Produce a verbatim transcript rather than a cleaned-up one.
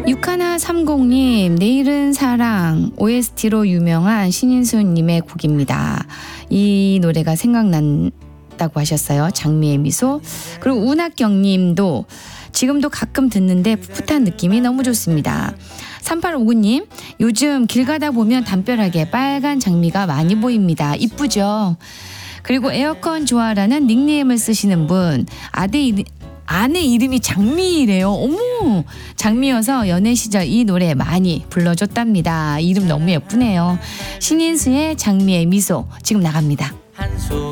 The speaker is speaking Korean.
육일삼공님, 내일은 사랑 오에스티로 유명한 신인수님의 곡입니다. 이 노래가 생각난다고 하셨어요. 장미의 미소. 그리고 운학경님도 지금도 가끔 듣는데 풋풋한 느낌이 너무 좋습니다. 삼팔오구님, 요즘 길 가다 보면 담벼락에 빨간 장미가 많이 보입니다. 이쁘죠? 그리고 에어컨 좋아라는 닉네임을 쓰시는 분, 아내 이름 아내 이름이 장미래요. 어머, 장미여서 연애 시절 이 노래 많이 불러줬답니다. 이름 너무 예쁘네요. 신인수의 장미의 미소 지금 나갑니다.